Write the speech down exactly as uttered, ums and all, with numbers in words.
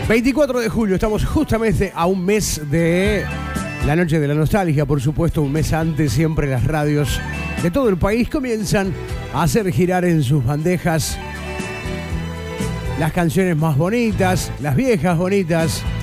veinticuatro de julio, estamos justamente a un mes de la Noche de la Nostalgia, por supuesto, un mes antes siempre las radios de todo el país comienzan a hacer girar en sus bandejas las canciones más bonitas, las viejas bonitas,